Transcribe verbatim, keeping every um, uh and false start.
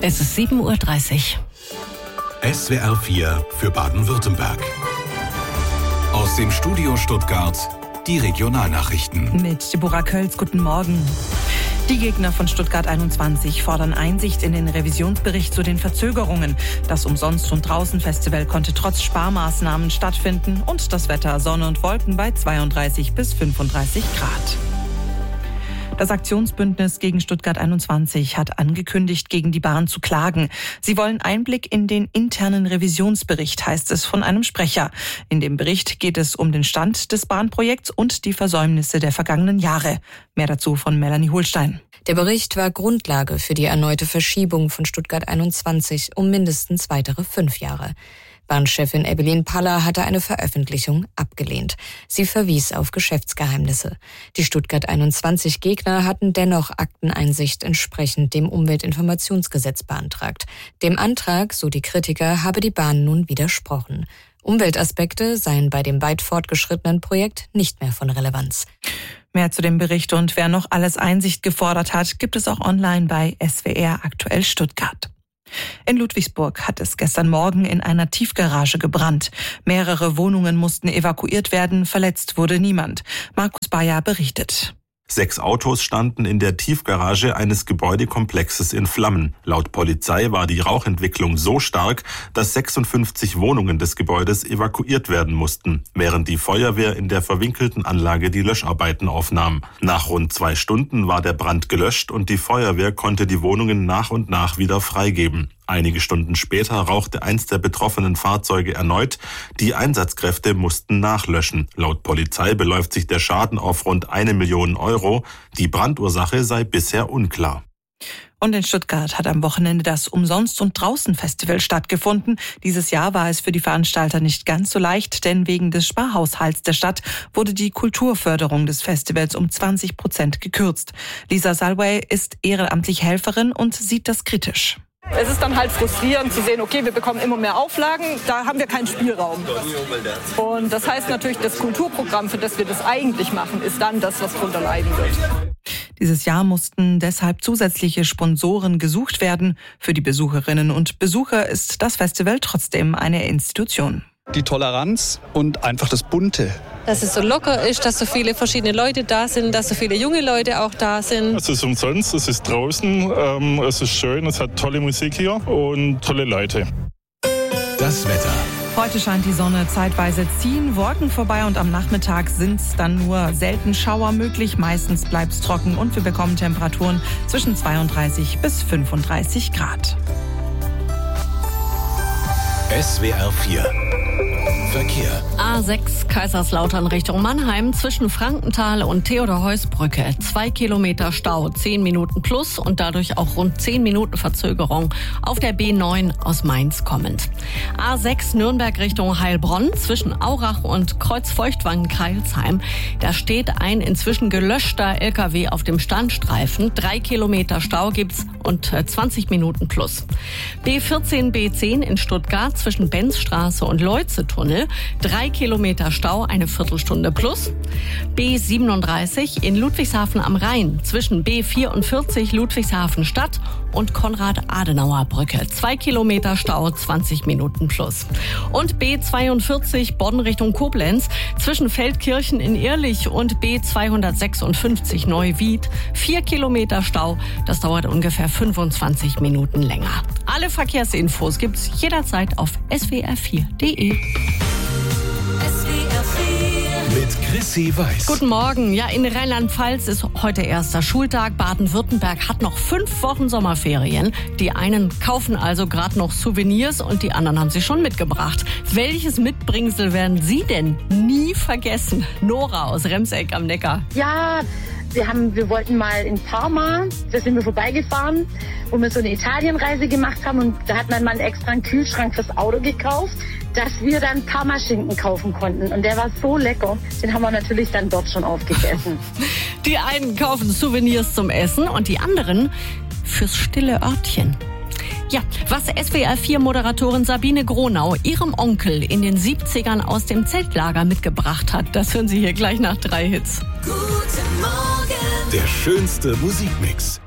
Es ist sieben Uhr dreißig. S W R vier für Baden-Württemberg. Aus dem Studio Stuttgart die Regionalnachrichten. Mit Deborah Kölz, guten Morgen. Die Gegner von Stuttgart einundzwanzig fordern Einsicht in den Revisionsbericht zu den Verzögerungen. Das Umsonst- und Draußen-Festival konnte trotz Sparmaßnahmen stattfinden und das Wetter Sonne und Wolken bei zweiunddreißig bis fünfunddreißig Grad. Das Aktionsbündnis gegen Stuttgart einundzwanzig hat angekündigt, gegen die Bahn zu klagen. Sie wollen Einblick in den internen Revisionsbericht, heißt es von einem Sprecher. In dem Bericht geht es um den Stand des Bahnprojekts und die Versäumnisse der vergangenen Jahre. Mehr dazu von Melanie Holstein. Der Bericht war Grundlage für die erneute Verschiebung von Stuttgart einundzwanzig um mindestens weitere fünf Jahre. Bahnchefin Ebbelin Paller hatte eine Veröffentlichung abgelehnt. Sie verwies auf Geschäftsgeheimnisse. Die Stuttgart einundzwanzig Gegner hatten dennoch Akteneinsicht entsprechend dem Umweltinformationsgesetz beantragt. Dem Antrag, so die Kritiker, habe die Bahn nun widersprochen. Umweltaspekte seien bei dem weit fortgeschrittenen Projekt nicht mehr von Relevanz. Mehr zu dem Bericht und wer noch alles Einsicht gefordert hat, gibt es auch online bei S W R aktuell Stuttgart. In Ludwigsburg hat es gestern Morgen in einer Tiefgarage gebrannt. Mehrere Wohnungen mussten evakuiert werden, verletzt wurde niemand. Markus Bayer berichtet. Sechs Autos standen in der Tiefgarage eines Gebäudekomplexes in Flammen. Laut Polizei war die Rauchentwicklung so stark, dass sechsundfünfzig Wohnungen des Gebäudes evakuiert werden mussten, während die Feuerwehr in der verwinkelten Anlage die Löscharbeiten aufnahm. Nach rund zwei Stunden war der Brand gelöscht und die Feuerwehr konnte die Wohnungen nach und nach wieder freigeben. Einige Stunden später rauchte eins der betroffenen Fahrzeuge erneut. Die Einsatzkräfte mussten nachlöschen. Laut Polizei beläuft sich der Schaden auf rund eine Million Euro. Die Brandursache sei bisher unklar. Und in Stuttgart hat am Wochenende das Umsonst- und Draußen-Festival stattgefunden. Dieses Jahr war es für die Veranstalter nicht ganz so leicht, denn wegen des Sparhaushalts der Stadt wurde die Kulturförderung des Festivals um zwanzig Prozent gekürzt. Lisa Salway ist ehrenamtlich Helferin und sieht das kritisch. Es ist dann halt frustrierend zu sehen, okay, wir bekommen immer mehr Auflagen, da haben wir keinen Spielraum. Und das heißt natürlich, das Kulturprogramm, für das wir das eigentlich machen, ist dann das, was drunter leiden wird. Dieses Jahr mussten deshalb zusätzliche Sponsoren gesucht werden. Für die Besucherinnen und Besucher ist das Festival trotzdem eine Institution. Die Toleranz und einfach das Bunte. Dass es so locker ist, dass so viele verschiedene Leute da sind, dass so viele junge Leute auch da sind. Es ist umsonst, es ist draußen, ähm, es ist schön, es hat tolle Musik hier und tolle Leute. Das Wetter. Heute scheint die Sonne zeitweise ziehen, Wolken vorbei und am Nachmittag sind es dann nur selten Schauer möglich. Meistens bleibt es trocken und wir bekommen Temperaturen zwischen zweiunddreißig bis fünfunddreißig Grad. S W R vier Verkehr. A sechs Kaiserslautern Richtung Mannheim zwischen Frankenthal und Theodor-Heuss-Brücke. Zwei Kilometer Stau, zehn Minuten plus und dadurch auch rund zehn Minuten Verzögerung auf der B neun aus Mainz kommend. A sechs Nürnberg Richtung Heilbronn zwischen Aurach und Kreuzfeuchtwangen-Kreilsheim. Da steht ein inzwischen gelöschter L K W auf dem Standstreifen. Drei Kilometer Stau gibt's und zwanzig Minuten plus. B vierzehn B zehn in Stuttgart zwischen Benzstraße und Leutze-Tunnel. Drei Kilometer Stau, eine Viertelstunde plus. B siebenunddreißig in Ludwigshafen am Rhein zwischen B vierundvierzig Ludwigshafen Stadt und Konrad-Adenauer-Brücke. Zwei Kilometer Stau, zwanzig Minuten plus. Und B zweiundvierzig Bonn Richtung Koblenz zwischen Feldkirchen in Irrlich und B zweihundertsechsundfünfzig Neuwied. Vier Kilometer Stau, das dauert ungefähr fünfundzwanzig Minuten länger. Alle Verkehrsinfos gibt's jederzeit auf S W R vier punkt de. Mit Chrissy Weiß. Guten Morgen. Ja, in Rheinland-Pfalz ist heute erster Schultag. Baden-Württemberg hat noch fünf Wochen Sommerferien. Die einen kaufen also gerade noch Souvenirs und die anderen haben sie schon mitgebracht. Welches Mitbringsel werden Sie denn nie vergessen? Nora aus Remseck am Neckar. Ja, wir, haben, wir wollten mal in Parma, da sind wir vorbeigefahren, wo wir so eine Italienreise gemacht haben und da hat mein Mann extra einen Kühlschrank fürs Auto gekauft, dass wir dann Parmaschinken kaufen konnten und der war so lecker, den haben wir natürlich dann dort schon aufgegessen. Die einen kaufen Souvenirs zum Essen und die anderen fürs stille Örtchen. Ja, was S W R vier Moderatorin Sabine Gronau ihrem Onkel in den siebzigern aus dem Zeltlager mitgebracht hat, das hören Sie hier gleich nach drei Hits. Guten Morgen. Der schönste Musikmix.